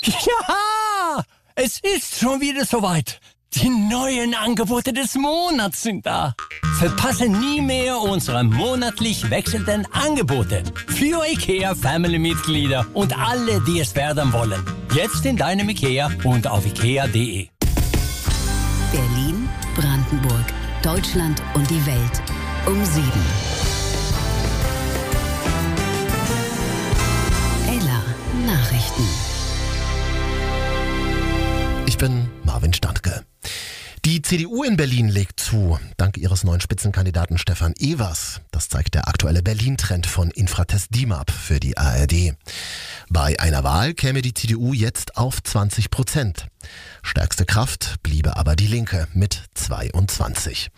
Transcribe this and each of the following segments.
Ja, es ist schon wieder soweit. Die neuen Angebote des Monats sind da. Verpasse nie mehr unsere monatlich wechselnden Angebote für IKEA-Family-Mitglieder und alle, die es werden wollen. Jetzt in deinem IKEA und auf ikea.de. Berlin, Brandenburg, Deutschland und die Welt um 7. Ella Nachrichten. Ich bin Marvin Standke. Die CDU in Berlin legt zu, dank ihres neuen Spitzenkandidaten Stefan Evers. Das zeigt der aktuelle Berlin-Trend von Infratest DIMAP für die ARD. Bei einer Wahl käme die CDU jetzt auf 20%. Stärkste Kraft bliebe aber die Linke mit 22.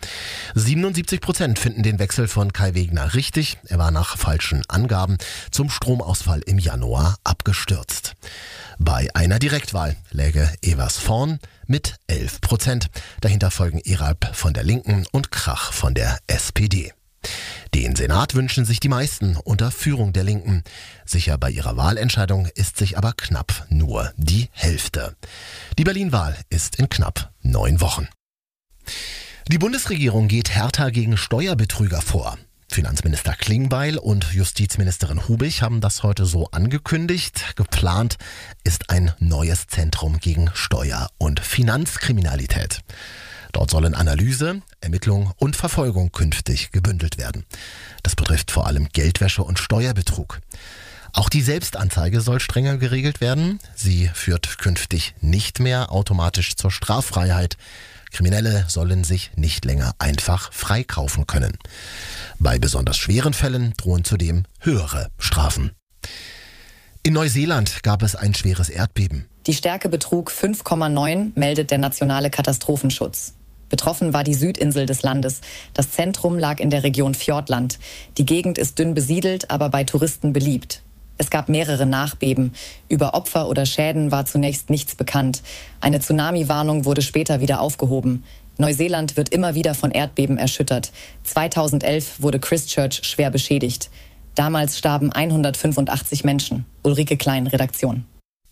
77% finden den Wechsel von Kai Wegner richtig. Er war nach falschen Angaben zum Stromausfall im Januar abgestürzt. Bei einer Direktwahl läge Evers vorn mit 11%. Dahinter folgen Eralp von der Linken und Krach von der SPD. Den Senat wünschen sich die meisten unter Führung der Linken. Sicher bei ihrer Wahlentscheidung ist sich aber knapp nur die Hälfte. Die Berlin-Wahl ist in knapp 9 Wochen. Die Bundesregierung geht härter gegen Steuerbetrüger vor. Finanzminister Klingbeil und Justizministerin Hubig haben das heute so angekündigt. Geplant ist ein neues Zentrum gegen Steuer- und Finanzkriminalität. Dort sollen Analyse, Ermittlung und Verfolgung künftig gebündelt werden. Das betrifft vor allem Geldwäsche und Steuerbetrug. Auch die Selbstanzeige soll strenger geregelt werden. Sie führt künftig nicht mehr automatisch zur Straffreiheit. Kriminelle sollen sich nicht länger einfach freikaufen können. Bei besonders schweren Fällen drohen zudem höhere Strafen. In Neuseeland gab es ein schweres Erdbeben. Die Stärke betrug 5,9, meldet der nationale Katastrophenschutz. Betroffen war die Südinsel des Landes. Das Zentrum lag in der Region Fiordland. Die Gegend ist dünn besiedelt, aber bei Touristen beliebt. Es gab mehrere Nachbeben. Über Opfer oder Schäden war zunächst nichts bekannt. Eine Tsunami-Warnung wurde später wieder aufgehoben. Neuseeland wird immer wieder von Erdbeben erschüttert. 2011 wurde Christchurch schwer beschädigt. Damals starben 185 Menschen. Ulrike Klein, Redaktion.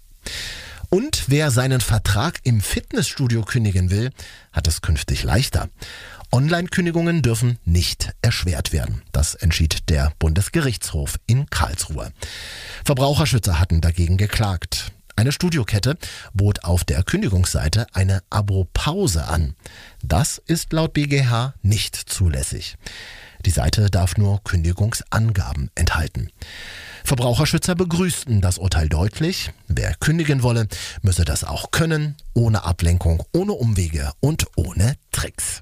Und wer seinen Vertrag im Fitnessstudio kündigen will, hat es künftig leichter. Online-Kündigungen dürfen nicht erschwert werden. Das entschied der Bundesgerichtshof in Karlsruhe. Verbraucherschützer hatten dagegen geklagt. Eine Studiokette bot auf der Kündigungsseite eine Abo-Pause an. Das ist laut BGH nicht zulässig. Die Seite darf nur Kündigungsangaben enthalten. Verbraucherschützer begrüßten das Urteil deutlich. Wer kündigen wolle, müsse das auch können, ohne Ablenkung, ohne Umwege und ohne Tricks.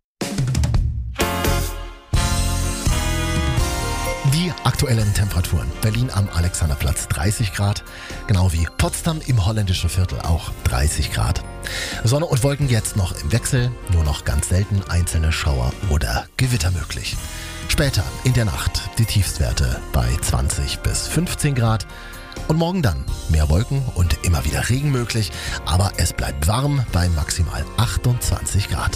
Die aktuellen Temperaturen. Berlin am Alexanderplatz 30 Grad, genau wie Potsdam im holländischen Viertel auch 30 Grad. Sonne und Wolken jetzt noch im Wechsel, nur noch ganz selten einzelne Schauer oder Gewitter möglich. Später in der Nacht die Tiefstwerte bei 20 bis 15 Grad und morgen dann mehr Wolken und immer wieder Regen möglich, aber es bleibt warm bei maximal 28 Grad.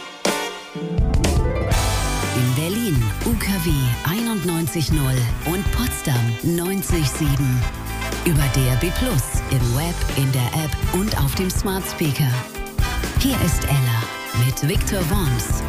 In Berlin UKW 91.0 und Potsdam 90.7. Über DAB+, im Web, in der App und auf dem Smart Speaker. Hier ist Ella mit Victor Worms.